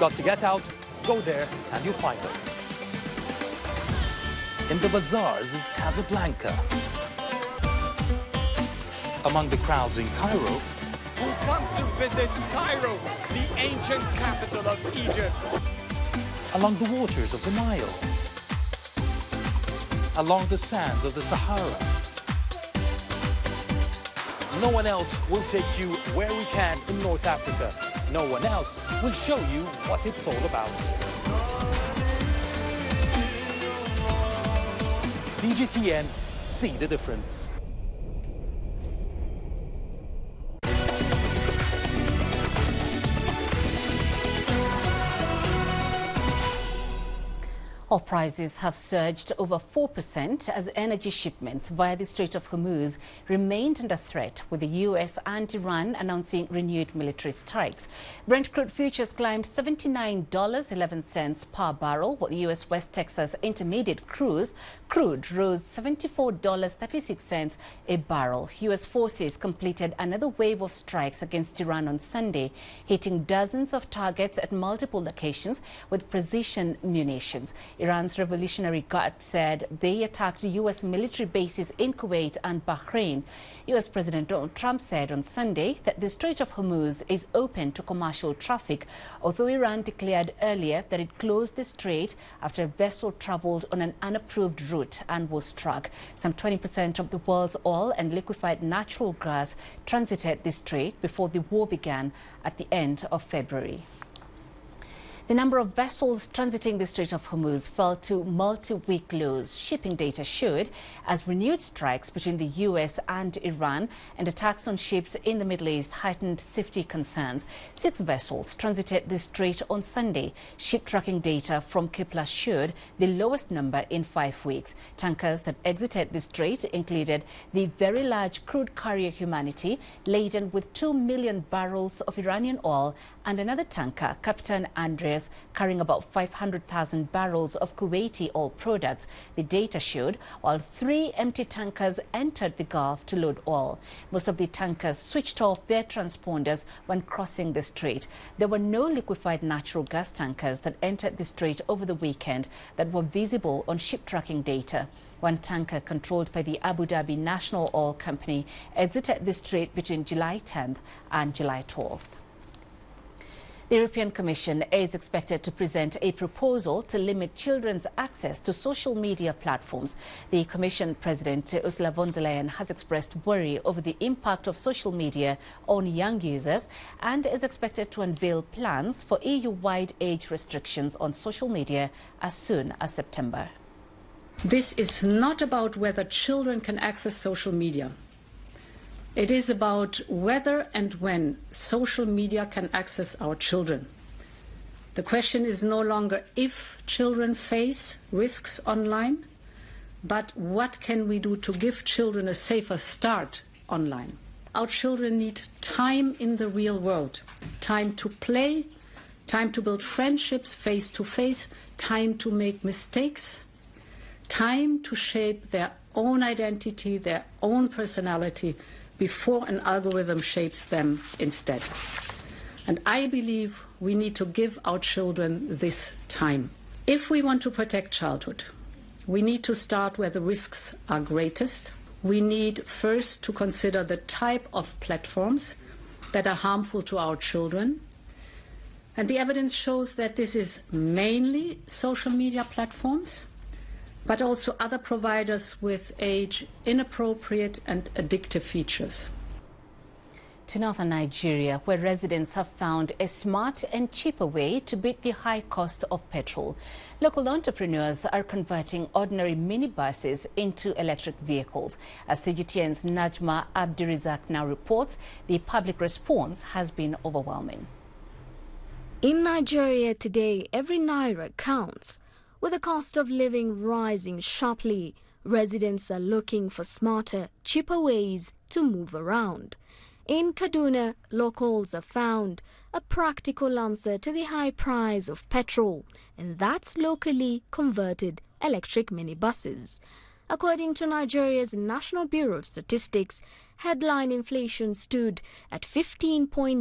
got to get out, go there, and you'll find them. In the bazaars of Casablanca, among the crowds in Cairo, who come to visit Cairo, the ancient capital of Egypt. Along the waters of the Nile, along the sands of the Sahara. No one else will take you where we can in North Africa. No one else will show you what it's all about. CGTN, see the difference. Oil prices have surged over 4% as energy shipments via the Strait of Hormuz remained under threat, with the U.S. and Iran announcing renewed military strikes. Brent crude futures climbed $79.11 per barrel, while U.S. West Texas Intermediate crude rose $74.36 a barrel. U.S. forces completed another wave of strikes against Iran on Sunday, hitting dozens of targets at multiple locations with precision munitions. Iran's Revolutionary Guard said they attacked U.S. military bases in Kuwait and Bahrain. U.S. President Donald Trump said on Sunday that the Strait of Hormuz is open to commercial traffic, although Iran declared earlier that it closed the strait after a vessel traveled on an unapproved route and was struck. Some 20% of the world's oil and liquefied natural gas transited the strait before the war began at the end of February. The number of vessels transiting the Strait of Hormuz fell to multi-week lows, shipping data showed, as renewed strikes between the U.S. and Iran and attacks on ships in the Middle East heightened safety concerns. 6 vessels transited the strait on Sunday. Ship tracking data from Kepler showed the lowest number in 5 weeks. Tankers that exited the strait included the very large crude carrier Humanity, laden with 2 million barrels of Iranian oil, and another tanker, Captain Andreas, carrying about 500,000 barrels of Kuwaiti oil products, the data showed, while 3 empty tankers entered the Gulf to load oil. Most of the tankers switched off their transponders when crossing the strait. There were no liquefied natural gas tankers that entered the strait over the weekend that were visible on ship tracking data. One tanker controlled by the Abu Dhabi National Oil Company exited the strait between July 10th and July 12th. The European Commission is expected to present a proposal to limit children's access to social media platforms. The Commission President, Ursula von der Leyen, has expressed worry over the impact of social media on young users and is expected to unveil plans for EU-wide age restrictions on social media as soon as September. This is not about whether children can access social media. It is about whether and when social media can access our children. The question is no longer if children face risks online, but what can we do to give children a safer start online? Our children need time in the real world, time to play, time to build friendships face to face, time to make mistakes, time to shape their own identity, their own personality, before an algorithm shapes them instead. And I believe we need to give our children this time. If we want to protect childhood, we need to start where the risks are greatest. We need first to consider the type of platforms that are harmful to our children. And the evidence shows that this is mainly social media platforms, but also other providers with age inappropriate and addictive features. To northern Nigeria, where residents have found a smart and cheaper way to beat the high cost of petrol. Local entrepreneurs are converting ordinary minibuses into electric vehicles. As CGTN's Najma Abdirizak now reports, the public response has been overwhelming. In Nigeria today, every naira counts. With the cost of living rising sharply, residents are looking for smarter, cheaper ways to move around. In Kaduna, locals have found a practical answer to the high price of petrol, and that's locally converted electric minibuses. According to Nigeria's National Bureau of Statistics, headline inflation stood at 15.9%